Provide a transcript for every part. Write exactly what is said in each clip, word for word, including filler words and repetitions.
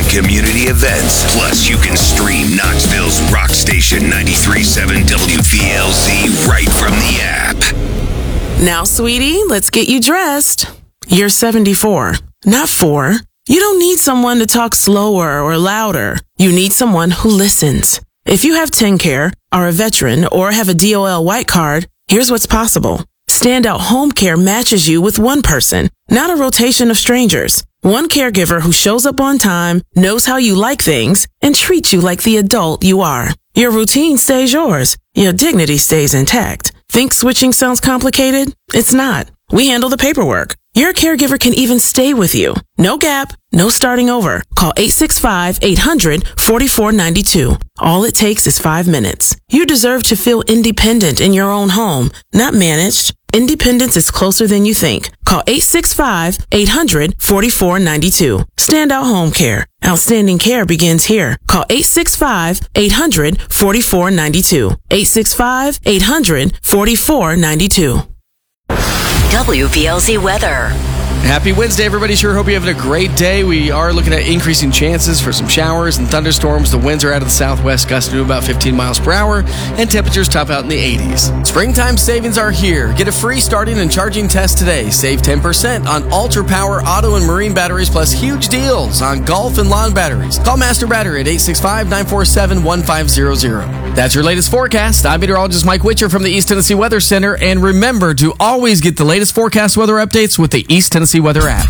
community events. Plus, you can stream Knoxville's rock station ninety-three point seven W V L Z right from the app. Now, sweetie, let's get you dressed. You're seventy-four, not four. You don't need someone to talk slower or louder. You need someone who listens. If you have TennCare, are a veteran, or have a D O L white card, here's what's possible. Standout Home Care matches you with one person, not a rotation of strangers. One caregiver who shows up on time, knows how you like things, and treats you like the adult you are. Your routine stays yours. Your dignity stays intact. Think switching sounds complicated? It's not. We handle the paperwork. Your caregiver can even stay with you. No gap, no starting over. Call eight six five, eight hundred, four four nine two. All it takes is five minutes. You deserve to feel independent in your own home, not managed. Independence is closer than you think. Call eight six five, eight hundred, four four nine two. Standout Home Care. Outstanding care begins here. Call eight six five, eight hundred, four four nine two. eight six five, eight hundred, four four nine two. W V L Z weather. Happy Wednesday, everybody. Sure hope you're having a great day. We are looking at increasing chances for some showers and thunderstorms. The winds are out of the southwest, gusting to about fifteen miles per hour, and temperatures top out in the eighties. Springtime savings are here. Get a free starting and charging test today. Save ten percent on Ultra Power auto and marine batteries, plus huge deals on golf and lawn batteries. Call Master Battery at eight six five, nine four seven, one five zero zero. That's your latest forecast. I'm meteorologist Mike Witcher from the East Tennessee Weather Center, and remember to always get the latest forecast weather updates with the East Tennessee Weather app.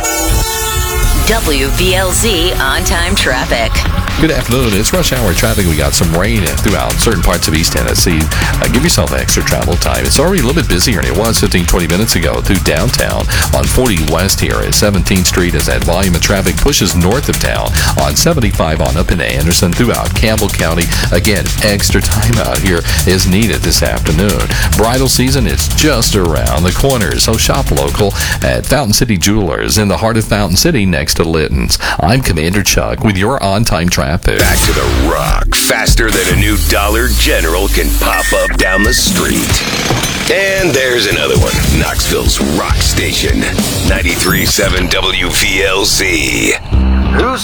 W V L Z on-time traffic. Good afternoon. It's rush hour traffic. We got some rain throughout certain parts of East Tennessee. Uh, give yourself extra travel time. It's already a little bit busier than it was fifteen, twenty minutes ago through downtown on forty West here at seventeenth Street as that volume of traffic pushes north of town on seventy-five on up into Anderson throughout Campbell County. Again, extra time out here is needed this afternoon. Bridal season is just around the corner, so shop local at Fountain City Jewelers in the heart of Fountain City next to Litton's. I'm Commander Chuck with your on-time traffic. Back to the rock, faster than a new Dollar General can pop up down the street. And there's another one, Knoxville's rock station, ninety-three point seven W V L Z. Who's